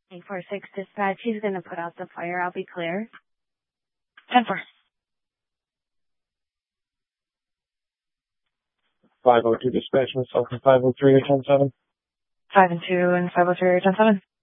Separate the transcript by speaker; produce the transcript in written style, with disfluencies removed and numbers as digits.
Speaker 1: 846 dispatch, he's going to put out the fire. I'll be clear.
Speaker 2: 10-4.
Speaker 3: 502 dispatch, myself and 503 or 10-7.
Speaker 2: 5 and 2 and 503 or 10-7.